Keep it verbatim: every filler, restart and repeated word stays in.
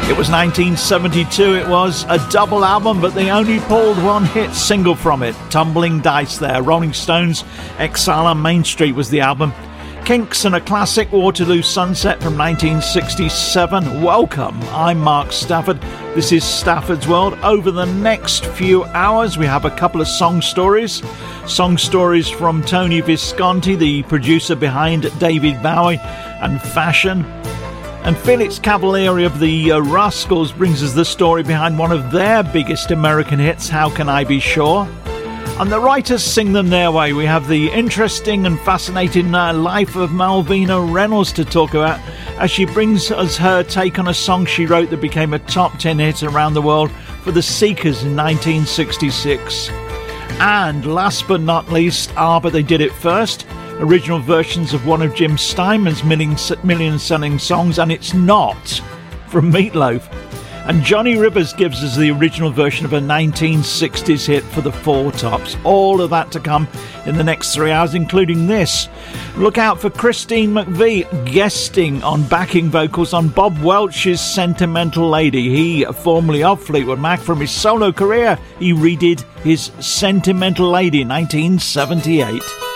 It was nineteen seventy-two, it was a double album, but they only pulled one hit single from it, Tumbling Dice there. Rolling Stones' Exile on Main Street was the album. Kinks and a classic, Waterloo Sunset from nineteen sixty-seven. Welcome, I'm Mark Stafford. This is Stafford's World. Over the next few hours, we have a couple of song stories. Song stories from Tony Visconti, the producer behind David Bowie and Fashion. And Felix Cavalieri of the uh, Rascals brings us the story behind one of their biggest American hits, How Can I Be Sure? And the writers sing them their way. We have the interesting and fascinating uh, life of Malvina Reynolds to talk about as she brings us her take on a song she wrote that became a top ten hit around the world for the Seekers in nineteen sixty-six. And last but not least, Ah, But They Did It First, original versions of one of Jim Steinman's million-selling songs, and it's not from Meatloaf. And Johnny Rivers gives us the original version of a nineteen sixties hit for the Four Tops. All of that to come in the next three hours, including this. Look out for Christine McVie guesting on backing vocals on Bob Welch's Sentimental Lady. He, formerly of Fleetwood Mac, from his solo career, he redid his Sentimental Lady in nineteen seventy-eight.